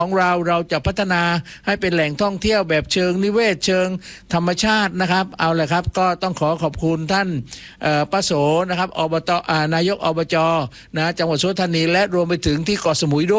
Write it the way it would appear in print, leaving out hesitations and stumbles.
ของเราจะพัฒนาให้เป็นแหล่งท่องเที่ยวแบบเชิงนิเวศเชิงธรรมชาตินะครับเอาเลยครับก็ต้องขอบคุณท่านป้าโสนะครับนายกอบจนะจังหวัดสุราษฎร์ธานีและรวมไปถึงที่เกาะสมุยด้วย